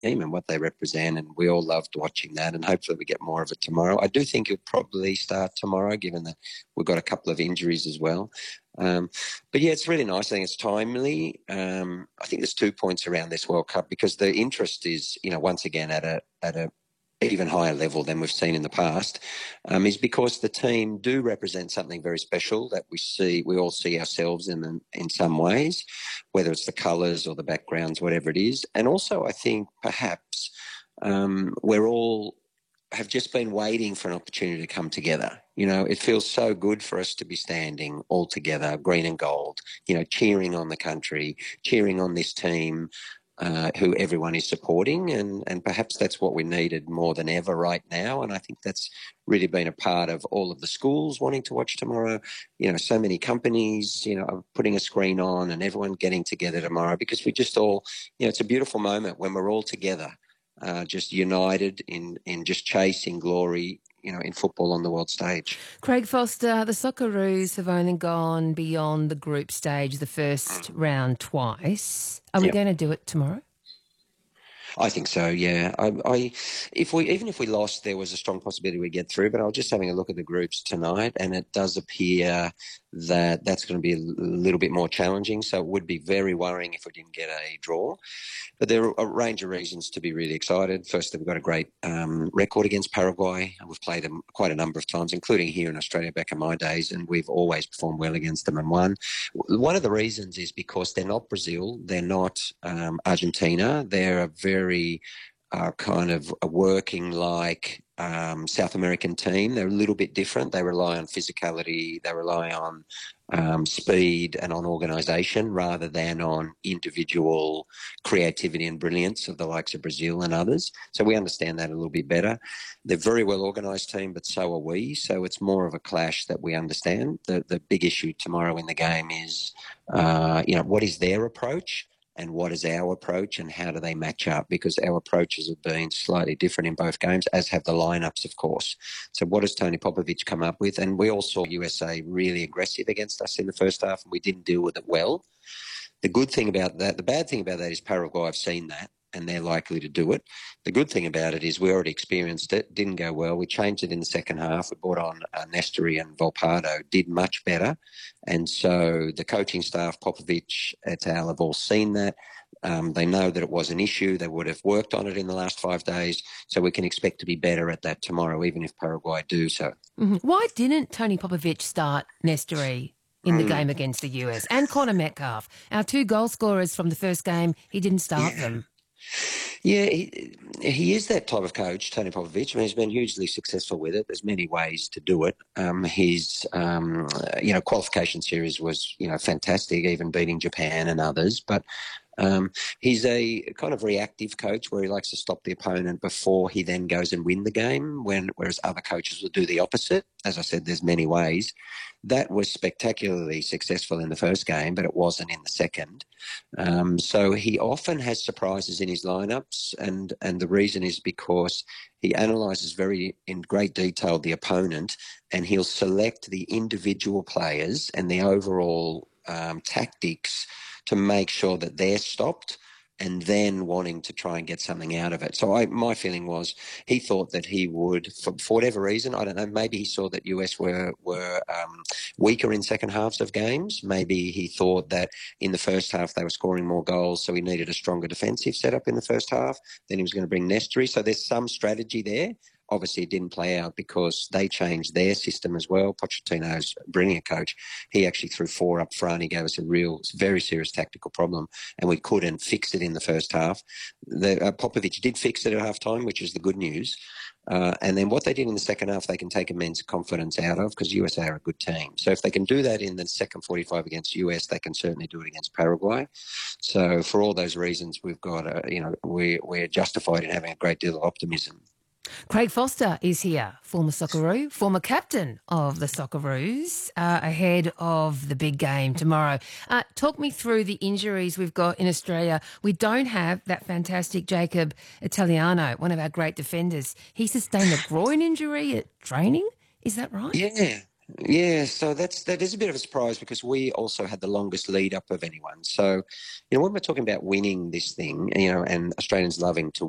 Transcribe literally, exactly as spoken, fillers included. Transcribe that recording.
team and what they represent, and we all loved watching that, and hopefully we get more of it tomorrow. I do think it'll probably start tomorrow, given that we've got a couple of injuries as well. Um, but, yeah, it's really nice. I think it's timely. Um, I think there's two points around this World Cup because the interest is, you know, once again at a at a even higher level than we've seen in the past, um, is because the team do represent something very special that we see, we all see ourselves in them in some ways, whether it's the colours or the backgrounds, whatever it is. And also I think perhaps um, we're all have just been waiting for an opportunity to come together. You know, it feels so good for us to be standing all together, green and gold, you know, cheering on the country, cheering on this team, Uh, who everyone is supporting, and, and perhaps that's what we needed more than ever right now. And I think that's really been a part of all of the schools wanting to watch tomorrow. You know, so many companies, you know, are putting a screen on and everyone getting together tomorrow because we just all, you know, it's a beautiful moment when we're all together, uh, just united in, in just chasing glory, you know, in football on the world stage. Craig Foster, the Socceroos have only gone beyond the group stage, the first round twice. Are we Yep. going to do it tomorrow? I think so, yeah. I, I, if we even if we lost, there was a strong possibility we'd get through. But I was just having a look at the groups tonight, and it does appear that that's going to be a little bit more challenging. So it would be very worrying if we didn't get a draw. But there are a range of reasons to be really excited. First, we've got a great um, record against Paraguay. We've played them quite a number of times, including here in Australia back in my days, and we've always performed well against them and won. One of the reasons is because they're not Brazil, they're not um, Argentina. They're a very uh, kind of a working like um, South American team. They're a little bit different. They rely on physicality, they rely on um, speed and on organisation rather than on individual creativity and brilliance of the likes of Brazil and others. So we understand that a little bit better. They're a very well organised team, but so are we. So it's more of a clash that we understand. The the big issue tomorrow in the game is, uh, you know, what is their approach? And what is our approach and how do they match up? Because our approaches have been slightly different in both games, as have the lineups, of course. So what does Tony Popovich come up with? And we all saw U S A really aggressive against us in the first half and we didn't deal with it well. The good thing about that, the bad thing about that is Paraguay have seen that and they're likely to do it. The good thing about it is we already experienced it, didn't go well. We changed it in the second half. We brought on uh, Nestori and Volpardo, did much better. And so the coaching staff, Popovich et al, have all seen that. Um, they know that it was an issue. They would have worked on it in the last five days. So we can expect to be better at that tomorrow, even if Paraguay do so. Mm-hmm. Why didn't Tony Popovich start Nestori in the Mm. game against the U S and Connor Metcalf? Our two goal scorers from the first game, he didn't start Yeah. them. Yeah, he, he is that type of coach, Tony Popovich. I mean, he's been hugely successful with it. There's many ways to do it. Um, his, um, you know, qualification series was, you know, fantastic, even beating Japan and others. But um, he's a kind of reactive coach where he likes to stop the opponent before he then goes and win the game, when whereas other coaches will do the opposite. As I said, there's many ways. That was spectacularly successful in the first game, but it wasn't in the second. Um, so he often has surprises in his lineups, and, and the reason is because he analyses very in great detail the opponent, and he'll select the individual players and the overall um, tactics to make sure that they're stopped, and then wanting to try and get something out of it. So I, my feeling was he thought that he would, for, for whatever reason, I don't know, maybe he saw that U S were were um, weaker in second halves of games. Maybe he thought that in the first half they were scoring more goals, so he needed a stronger defensive setup in the first half. Then he was going to bring Nestori. So there's some strategy there. Obviously, it didn't play out because they changed their system as well. Pochettino's a brilliant coach. He actually threw four up front. He gave us a real, very serious tactical problem, and we couldn't fix it in the first half. The, uh, Popovich did fix it at half time, which is the good news. Uh, and then what they did in the second half, they can take immense confidence out of because U S A are a good team. So if they can do that in the second forty-five against U S, they can certainly do it against Paraguay. So for all those reasons, we've got, a, you know, we, we're justified in having a great deal of optimism. Craig Foster is here, former Socceroo, former captain of the Socceroos, uh, ahead of the big game tomorrow. Uh, talk me through the injuries we've got in Australia. We don't have that fantastic Jacob Italiano, one of our great defenders. He sustained a groin injury at training. Is that right? Yeah. Yeah, so that's that is a bit of a surprise because we also had the longest lead up of anyone. So, you know, when we're talking about winning this thing, you know, and Australians loving to